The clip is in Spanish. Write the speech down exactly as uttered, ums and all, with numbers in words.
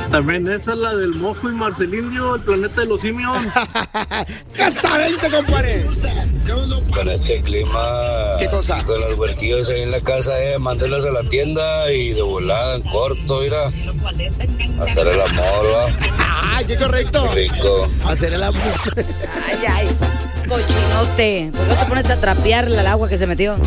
También esa es la del Mojo y Marcelindio, el planeta de los simios. Casa veinte, compadre. Con este clima, ¿qué cosa? Con los huerquillos ahí en la casa, eh, mándelos a la tienda y de volada en corto, mira. Hacer el amor, va. Ay, qué correcto. Qué rico. Hacer el amor. Ay, ay, cochinote. ¿Por qué te pones a trapear el agua que se metió?